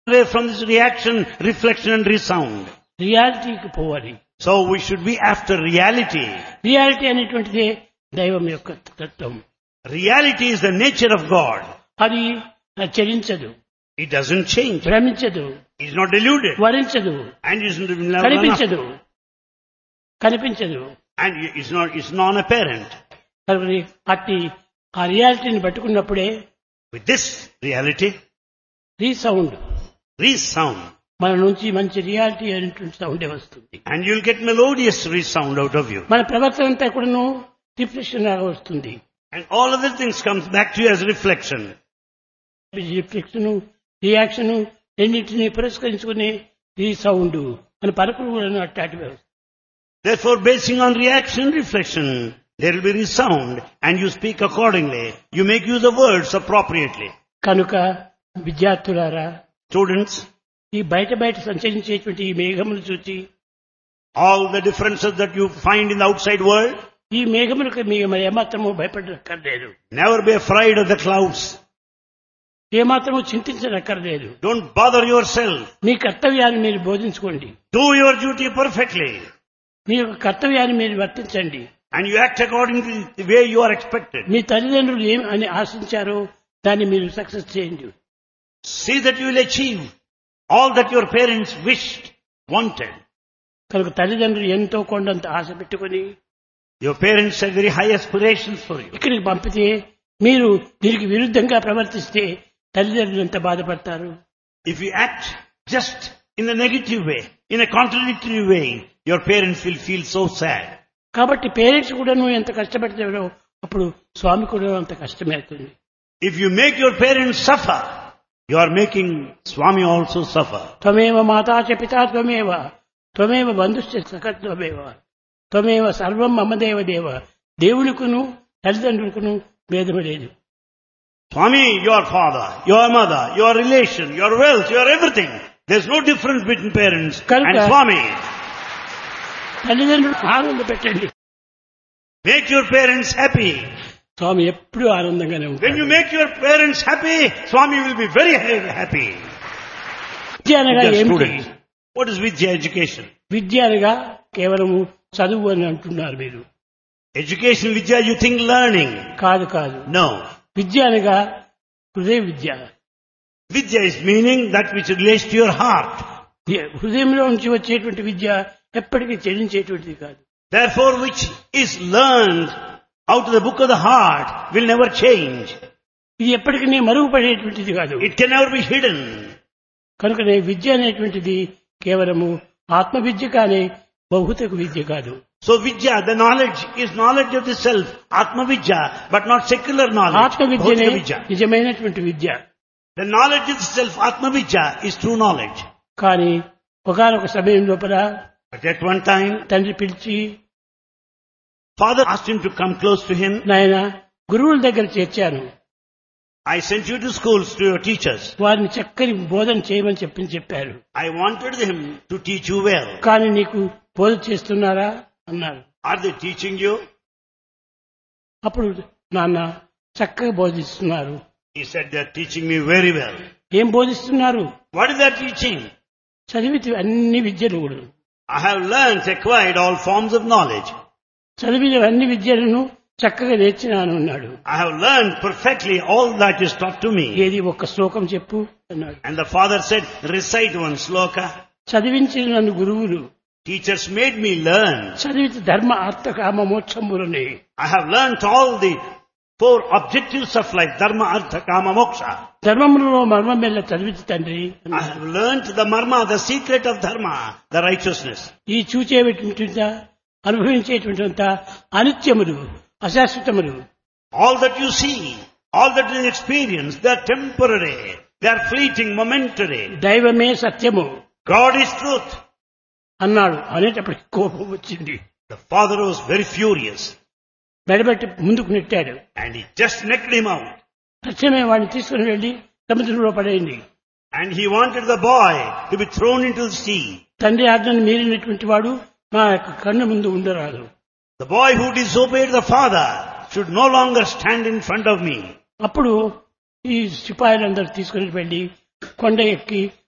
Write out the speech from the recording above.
away from this reaction, reflection and resound. రియాలిటీకి పోవాలి. So we should be after reality. Reality అనేటువంటిదే దైవం యొక్క తత్వం. Reality is the nature of God. అది చలించదు, It doesn't change. భ్రమించదు, It is not deluded. వరించదు, And it isn't కనిపించదు, కనిపించదు. and it's non-apparent. కాబట్టి అట్టి ఆ రియాలిటీని పట్టుకున్నప్పుడే With this reality, resound resound. మన నుంచి మంచి రియాలిటీ అనేటువంటి సౌండే వస్తుంది. And you'll get melodious resound out of you. మన ప్రవర్తన అంతా కూడాను రిఫ్లెక్షన్ లాగా వస్తుంది. And all other things comes back to you as reflection. Reflection, reaction రెండింటినీ పురస్కరించుకుని రీసౌండ్ మన పలుకులు కూడా అట్టాటివే. Therefore, basing on reaction, reflection, there will be resound, and you speak accordingly. You make use of words appropriately. కనుక విద్యార్థులారా, Students, ఈ బయట సంచరించేటువంటి ఈ మేఘములు చూచి all the differences that you find in the outside world, ఈ మేఘములకు మీరు మరి ఏమాత్రము భయపడక్కర్లేదు, never be afraid of the clouds. ఏమాత్రము చింతించనక్కర్లేదు. Don't bother yourself. మీ కర్తవ్యాన్ని మీరు బోధించుకోండి, Do your duty perfectly, మీ యొక్క కర్తవ్యాన్ని మీరు వర్తించండి. and you act according to the way you are expected. మీ తల్లిదండ్రులు ఏం అని ఆశించారో దాన్ని మీరు సక్సెస్ చేయండి. See that you will achieve all that your parents wished, wanted. కనుక తల్లిదండ్రులు ఎంతో కొండంత ఆశ పెట్టుకుని Your parents had very high aspirations for you. ఇక్కడికి పంపితే మీరు దీనికి విరుద్ధంగా ప్రవర్తిస్తే తల్లిదండ్రులు ఎంత బాధపడతారు. If you act just in a negative way, in a contradictory way, your parents will feel so sad. కాబట్టి పేరెంట్స్ కూడా నువ్వు ఎంత కష్టపడతారో అప్పుడు స్వామి కూడా అంత కష్టమే అవుతుంది. If you make your parents suffer, you are making Swami also suffer. త్వమేవ మాతా చ పితా త్వమేవ త్వమేవ బంధుశ్చ సఖా త్వమేవ త్వమేవ సర్వం మమ దేవ. దేవునికును తల్లిదండ్రులకును భేదము లేదు. Swami, your father, your mother, your relation, your wealth, your everything. There's no difference between parents and Swami. తల్లిదండ్రులు ఆనంద పెట్టండి. Make your parents happy. స్వామి ఎప్పుడూ ఆనందంగానే When ఉంటాడు. you make your parents happy, Swami will be very happy. విద్య అనగా Dear ఏమిటి? students, what is Vidya education? విద్య అనగా కేవలము చదువు అని అంటున్నారు మీరు. Education, Vidya, you think learning. కాదు కాదు. No. విద్య అనగా హృదయ విద్య. Vidya is meaning that which relates to your heart. హృదయంలో నుంచి వచ్చేటువంటి విద్య ఎప్పటికీ చెల్లించేటువంటిది కాదు. Therefore, which is learned out of the book of the heart will never change. ఇది ఎప్పటికీ మరుగుపడేటువంటిది కాదు. It can never be hidden. కనుక విద్య అనేటువంటిది కేవలము ఆత్మ విద్య కానీ భౌతిక విద్య కాదు. So Vidya, the knowledge is knowledge of the self, Atma Vidya, but not secular knowledge. ఆత్మ విద్యనే Bhautika Vidya. నిజమైనటువంటి విద్య. The knowledge of the self, Atma Vidya, is true knowledge. కానీ ఒకానొక సమయం లోపల But at one time, తండ్రి పిలిచి, father asked him to come close to him. నాయన గురువుల దగ్గర చేర్చాను, I sent you to schools, to your teachers. వారిని చక్కని బోధన చేయమని చెప్పారు. I wanted them to teach you well. కానీ నీకు బోధ చేస్తున్నారా అన్నారు. Are they teaching you? అప్పుడు నాన్న చక్కగా బోధిస్తున్నారు. He said, they are teaching me very well. ఏం బోధిస్తున్నారు? What is that teaching? చదివితే అన్ని విద్యలు కూడా, I have learned, acquired all forms of knowledge. చదివిన అన్ని విద్యలను చక్కగా నేర్చినాను అన్నాడు. I have learned perfectly all that is taught to me. ఏది ఒక్క శ్లోకం చెప్పు అన్నాడు. And the father said, recite one sloka. చదివించిన నన్ను గురువులు, Teachers made me learn. చదివితే ధర్మ అర్థ కామ మోక్షములని, I have learned all the 4 objectives of life, dharma, artha, kama, moksha. ధర్మములలో మర్మం మెల్ల చదివితే తండ్రి I అన్నాడు. have learned the marma, the secret of dharma, the righteousness. ఈ చూచేటువంటి అనుభవించేటువంటి అనిత్యములు, అశాశ్వతములు. All that you see, all that you experience, they are temporary, they are fleeting, momentary. దైవమే సత్యము God is truth. అన్నాడు. అనేటప్పటికి కోపం వచ్చింది. The father was very furious మెడబెట్టి ముందుకు నెట్టాడు. and he just knocked him out. తక్షణమే వాడిని తీసుకుని వెళ్లి సముద్రంలో పడేయండి. And he wanted the boy to be thrown into the sea. తండ్రి ఆజ్ఞను మీరినటువంటి వాడు నా యొక్క కన్ను ముందు ఉండరాదు. The boy who disobeyed the father should no longer stand in front of me. అప్పుడు ఈ సిపాయిలందరూ తీసుకుని వెళ్లి కొండ ఎక్కి